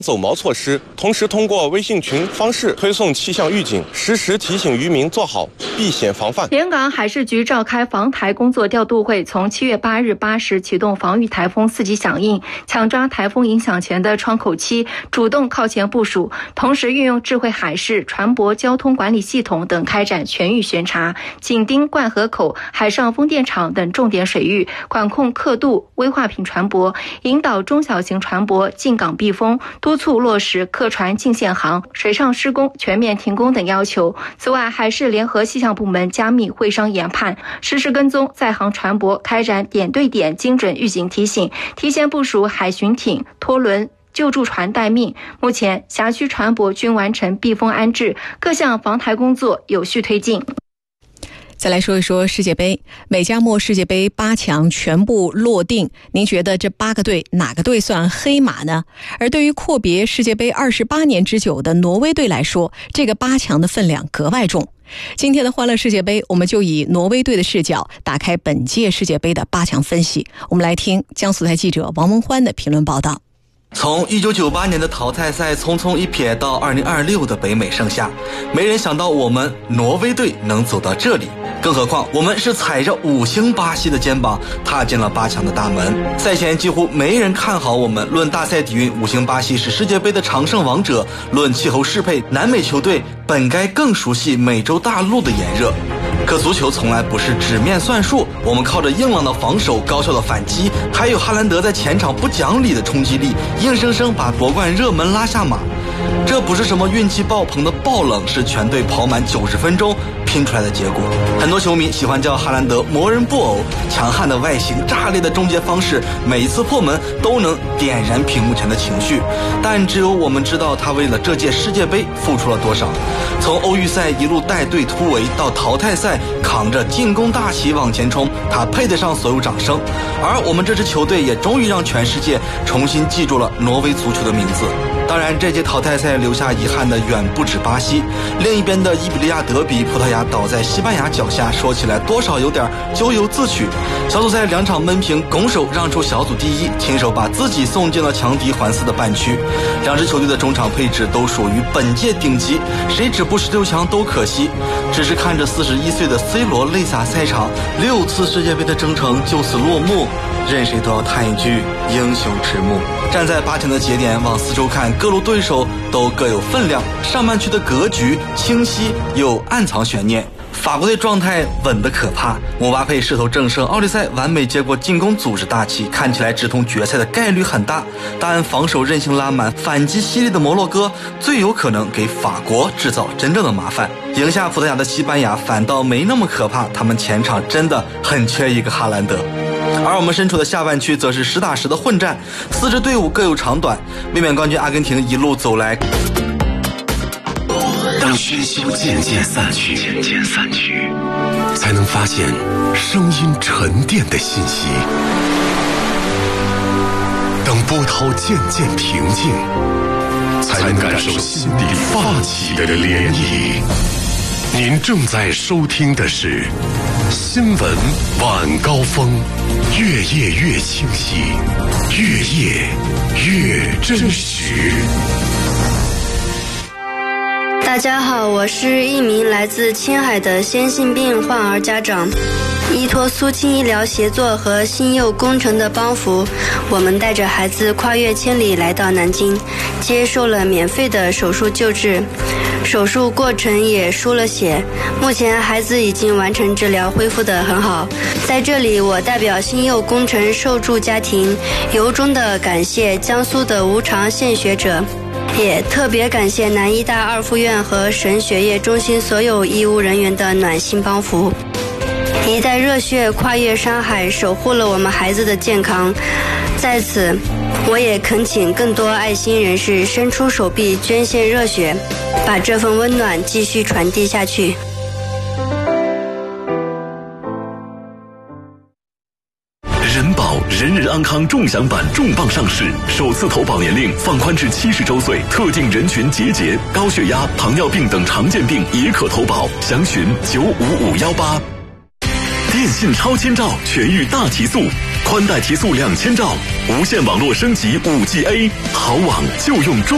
走锚措施，同时通过微信群方式推送气象预警，实时提醒渔民做好避险防范。 连港海事局召开防台工作调度会，从7月8日8时启动防御台风4级响应，抢抓台风影响前的窗口期，主动靠前部署，同时运用智慧海事、船舶交通管理系统等开展全域巡查，紧盯灌河口、海上风电场等重点水域，管控刻度、危化品船舶，引导中小型船舶进港避风，督促落实客船禁限航、水上施工全面停工等要求。此外，海事联合气象部门加密会商研判，实时跟踪在航船舶，开展点对点精准预警提醒，提前部署海巡艇、拖轮、救助船待命。目前辖区船舶均完成避风安置，各项防台工作有序推进。 再来说一说世界杯，美加墨世界杯8强全部落定，您觉得这8个队哪个队算黑马呢？而对于阔别世界杯28年之久的挪威队来说，这个8强的分量格外重。今天的欢乐世界杯，我们就以挪威队的视角打开本届世界杯的8强分析。我们来听江苏台记者王文欢的评论报道。 从1998年的淘汰赛匆匆一瞥到2026的北美盛夏，没人想到我们挪威队能走到这里，更何况我们是踩着5星巴西的肩膀踏进了8强的大门。赛前几乎没人看好我们，论大赛底蕴，5星巴西是世界杯的常胜王者；论气候适配，南美球队本该更熟悉美洲大陆的炎热。可足球从来不是纸面算术，我们靠着硬朗的防守、高效的反击，还有哈兰德在前场不讲理的冲击力，硬生生把夺冠热门拉下马。这不是什么运气爆棚的爆冷，是全队跑满90分钟拼出来的结果。很多球迷喜欢叫哈兰德魔人布偶，强悍的外形、炸裂的终结方式，每一次破门都能点燃屏幕前的情绪。但只有我们知道他为了这届世界杯付出了多少。从欧预赛一路带队突围到淘汰赛扛着进攻大旗往前冲，他配得上所有掌声。而我们这支球队也终于让全世界重新记住了挪威足球的名字。当然，这届淘汰赛留下遗憾的远不止巴西，另一边的伊比利亚德比，葡萄牙倒在西班牙脚下，说起来多少有点咎由自取。小组赛2场闷平，拱手让出小组第1，亲手把自己送进了强敌环4的半区。两支球队的中场配置都属于本届顶级，谁止步16强都可惜。只是看着41岁的 C 罗泪洒赛场，6次世界杯的征程就此落幕，任谁都要叹一句英雄迟暮。站在8强的节点往四周看，各路对手都各有分量，上半区的格局清晰又暗藏悬念。法国队状态稳得可怕，姆巴佩势头正盛，奥利赛完美接过进攻组织大旗，看起来直通决赛的概率很大。但防守韧性拉满，反击犀利的摩洛哥最有可能给法国制造真正的麻烦。赢下葡萄牙的西班牙反倒没那么可怕，他们前场真的很缺一个哈兰德。而我们身处的下半区则是实打实的混战，4支队伍各有长短。卫冕冠军阿根廷一路走来， 当喧嚣渐渐散去，才能发现声音沉淀的信息；当波涛渐渐平静，才能感受心底泛起的涟漪。您正在收听的是新闻晚高峰，越夜越清晰，越夜越真实。 大家好，我是一名来自青海的先性病患儿家长。依托苏青医疗协作和新幼工程的帮扶，我们带着孩子跨越千里来到南京，接受了免费的手术救治。手术过程也输了血，目前孩子已经完成治疗，恢复得很好。在这里，我代表新幼工程受助家庭由衷地感谢江苏的无偿献血者，也特别感谢南医大2附院和省血液中心所有医务人员的暖心帮扶。一代热血跨越山海，守护了我们孩子的健康。在此，我也恳请更多爱心人士伸出手臂捐献热血，把这份温暖继续传递下去。 人保人人安康重享版重磅上市，首次投保年龄放宽至70周岁，特定人群节高血压、糖尿病等常见病也可投保，详询95518。电信超千兆全域大提速，宽带提速2000兆，无线网络升级5G A， 好网就用中。